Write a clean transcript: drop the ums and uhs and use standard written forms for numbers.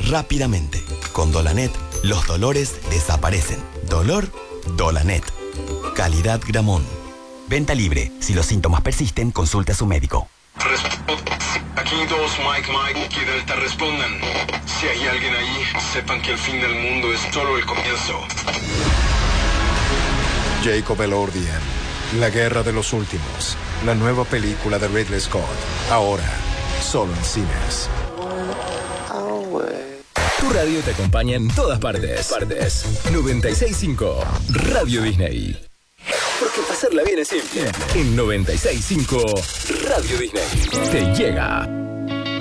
rápidamente. Con Dolanet, los dolores desaparecen. Dolor, Dolanet. Calidad Gramón. Venta libre. Si los síntomas persisten, consulte a su médico. Aquí dos Mike y Delta respondan. Si hay alguien ahí, sepan que el fin del mundo es solo el comienzo. Jacob Elordi, La Guerra de los Últimos. La nueva película de Ridley Scott. Ahora, solo en cines. Tu radio te acompaña en todas partes. 96.5 Radio Disney. Porque pasarla bien es simple. En 96.5 Radio Disney te llega